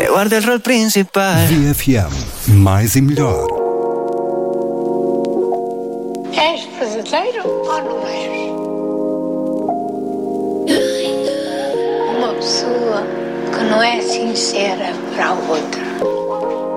guarda el rol principal. VFM, mais e melhor. És brasileiro ou não és? Uma pessoa que não é sincera para a outra